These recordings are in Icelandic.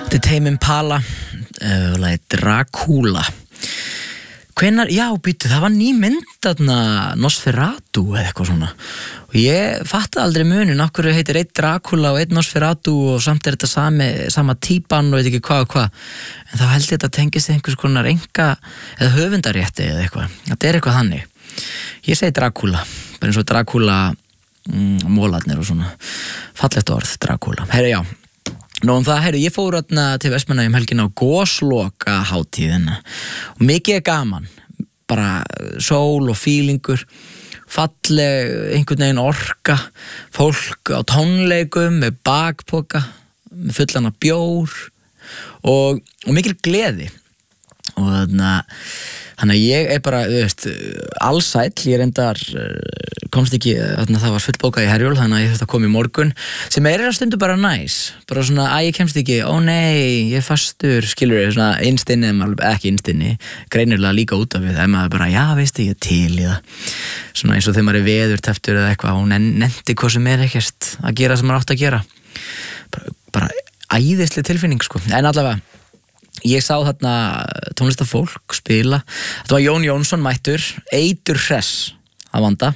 Þetta Tame Impala lagið Dracula. Hvenær, já, býttu, það var ný mynd þarna Nosferatu eða eitthvað svona. Og ég fattaði aldrei munin af hverju heitir einn Dracula og einn Nosferatu og samt þetta sama típan og veit ekki hvað og hvað. En þá held ég þetta tengist einhvers konar enga eða höfundarétti eða eitthvað. Þetta eitthvað þannig. Ég segi Dracula, bara eins og Dracula mólarnir og svona. Fallegt orð, Dracula. Herri, já. Nú það, herri, ég fór til Vestmannaeyjum helgina á Gosloka hátíðina og mikið gaman, bara sól og fílingur, falleg, einhvern veginn orka, fólk á tónleikum með bakpoka, með fullan af bjór og mikil gleði og þannig að ég bara, þú veist, allsæll, ég reyndar komst ekki, það var fullbókað í Herjólf, þannig að ég þurfti að koma í morgun, sem að stundu bara næs, bara svona, ég kemst ekki, ó nei, ég fastur, skilur ég, svona innstinni, ekki innstinni, greinilega líka út af við, það maður bara, já, veistu, ég til í það, svona eins og þegar maður veðurteftur eða eitthvað, hún nefndi hvað sem ekkert að gera sem maður átt að gera, bara æðisleg tilfinning, sko, en allavega, ég sá þarna tónlistafólk spila. Þetta var Jón Jónsson mættur, eitur hress að vanda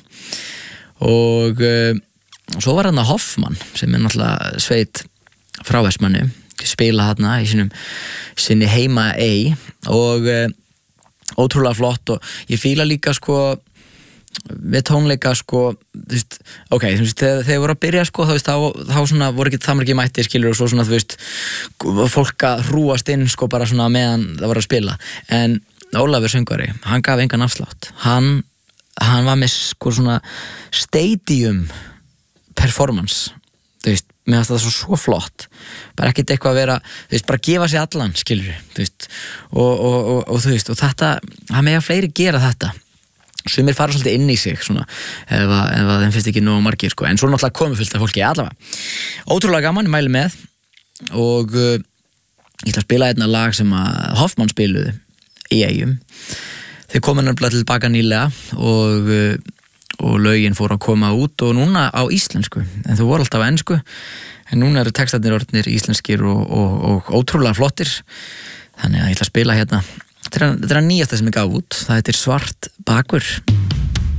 og svo var þarna Hoffmann sem náttúrulega sveit frá Vestmanni, spila þarna í sinni heima og ótrúlega flott og ég fíla líka sko við tónleika sko þú veist, ok, þú veist, þegar voru að byrja sko þá svona voru ekki það margir mættir skilur og svo svona þú veist fólk að hrúast inn sko bara svona meðan það voru að spila en Ólafur söngvari, hann gaf engan afslátt hann var með sko svona stadium performance þú veist, mér finnst það svo flott bara ekkert eitthvað að vera, þú veist, bara gefa sig allan skilur, þú veist og þú veist, og þetta, það mega fleiri gera þetta sumir fara svolítið inn í sig svona, ef þeim finnst ekki nógu margir sko. En svo náttúrulega komið fullt af fólki allavega ótrúlega gaman, ég mæli með og ég ætla að spila einna lag sem að Hoffmann spiluðu í Eyjum þeir komu nefnilega tilbaka nýlega og lögin fóru að koma út og núna á íslensku en þau voru alltaf á ensku en núna eru textarnir orðnir íslenskir og ótrúlega flottir þannig að ég ætla að spila hérna Þetta er að nýjasta sem ég gaf út. Það heitir Svart bakur.